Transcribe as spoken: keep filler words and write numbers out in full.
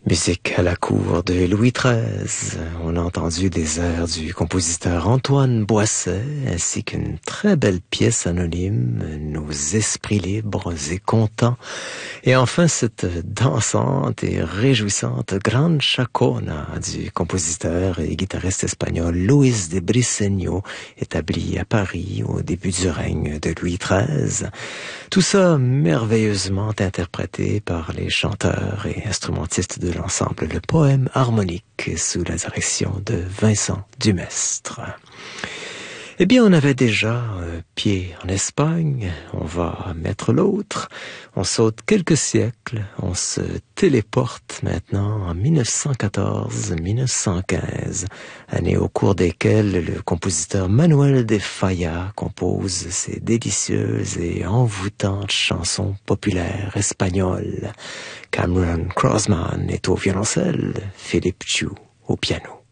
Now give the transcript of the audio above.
Musique à la cour de Louis treize. On a entendu des airs du compositeur Antoine Boisset, ainsi qu'une très belle pièce anonyme, Nos esprits libres et contents. Et enfin, cette dansante et réjouissante Gran Chacona du compositeur et guitariste espagnol Luis de Briceño, établi à Paris au début du règne de Louis treize. Tout ça merveilleusement interprété par les chanteurs et instrumentistes de l'ensemble Le Poème Harmonique sous la direction de Vincent Dumestre. Eh bien, on avait déjà un pied en Espagne, on va mettre l'autre, on saute quelques siècles, on se téléporte maintenant en mille neuf cent quatorze mille neuf cent quinze, année au cours desquelles le compositeur Manuel de Falla compose ses délicieuses et envoûtantes chansons populaires espagnoles. Cameron Crossman est au violoncelle, Philippe Chu au piano.